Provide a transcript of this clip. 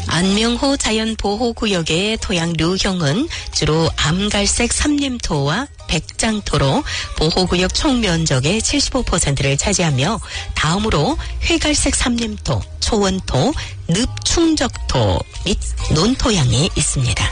안명호 자연보호구역의 토양 류형은 주로 암갈색 삼림토와 백장토로 보호구역 총 면적의 75%를 차지하며 다음으로 회갈색 삼림토, 초원토, 늪충적토 및 논토양이 있습니다.